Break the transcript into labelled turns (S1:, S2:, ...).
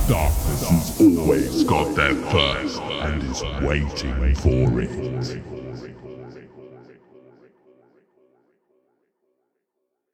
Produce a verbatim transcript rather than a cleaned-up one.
S1: Darkness has always got there first and is waiting for it.